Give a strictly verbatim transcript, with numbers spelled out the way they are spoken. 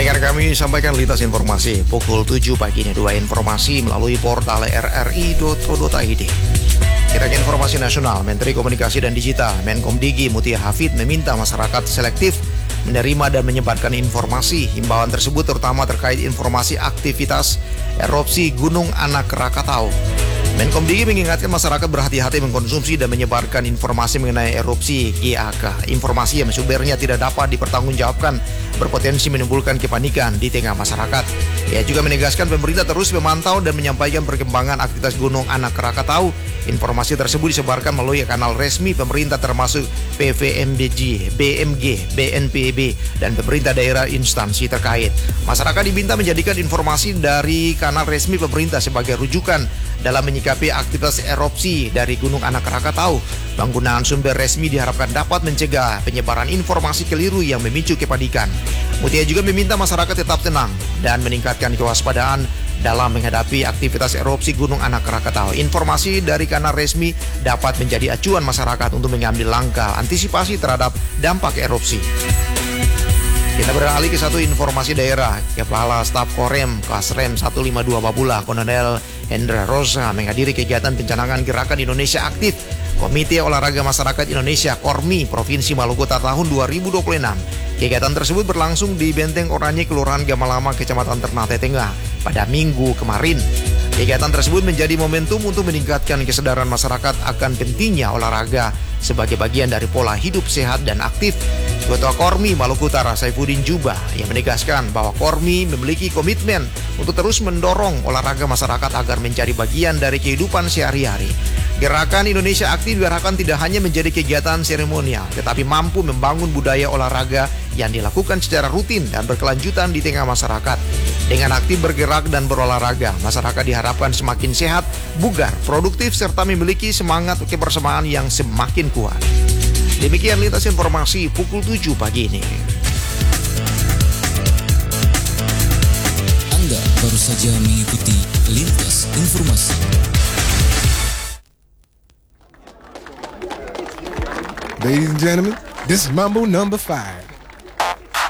Pendengar kami sampaikan lintas informasi pukul tujuh pagi ini. Dua informasi melalui portal r r i titik co titik i d. Kita ke informasi nasional. Menteri Komunikasi dan Digital Menkomdigi Mutia Hafid meminta masyarakat selektif menerima dan menyebarkan informasi. Himbauan tersebut terutama terkait informasi aktivitas erupsi Gunung Anak Rakatau. Menkomdigi mengingatkan masyarakat berhati-hati mengkonsumsi dan menyebarkan informasi mengenai erupsi G A K. Informasi yang sumbernya tidak dapat dipertanggungjawabkan berpotensi menimbulkan kepanikan di tengah masyarakat. Ia juga menegaskan pemerintah terus memantau dan menyampaikan perkembangan aktivitas Gunung Anak Rakatau. Informasi tersebut disebarkan melalui kanal resmi pemerintah termasuk P V M B G, B M G, B N P B, dan pemerintah daerah instansi terkait. Masyarakat diminta menjadikan informasi dari kanal resmi pemerintah sebagai rujukan dalam menyikapi aktivitas erupsi dari Gunung Anak Rakatau. Penggunaan sumber resmi diharapkan dapat mencegah penyebaran informasi keliru yang memicu kepanikan. Mutia juga meminta masyarakat tetap tenang dan meningkatkan kewaspadaan dalam menghadapi aktivitas erupsi Gunung Anak Rakatau. Informasi dari kanal resmi dapat menjadi acuan masyarakat untuk mengambil langkah antisipasi terhadap dampak erupsi. Kita beralih ke satu informasi daerah. Kepala Staf Korem Kasrem seratus lima puluh dua Babula, Kolonel Hendra Rosa menghadiri kegiatan pencanangan Gerakan Indonesia Aktif Komite Olahraga Masyarakat Indonesia Kormi Provinsi Maluku Utara tahun dua ribu dua puluh enam. Kegiatan tersebut berlangsung di Benteng Oranye, Kelurahan Gamalama, Kecamatan Ternate Tengah pada Minggu kemarin. Kegiatan tersebut menjadi momentum untuk meningkatkan kesadaran masyarakat akan pentingnya olahraga sebagai bagian dari pola hidup sehat dan aktif. Ketua Kormi Maluku Utara Saifuddin Juba yang menegaskan bahwa Kormi memiliki komitmen untuk terus mendorong olahraga masyarakat agar menjadi bagian dari kehidupan sehari-hari. Gerakan Indonesia Aktif diharapkan tidak hanya menjadi kegiatan seremonial, tetapi mampu membangun budaya olahraga yang dilakukan secara rutin dan berkelanjutan di tengah masyarakat. Dengan aktif bergerak dan berolahraga, masyarakat diharapkan semakin sehat, bugar, produktif, serta memiliki semangat kebersamaan yang semakin kuat. Demikian lintas informasi pukul tujuh pagi ini. Anda baru saja mengikuti lintas informasi. Ladies and gentlemen, this is Mambo number five.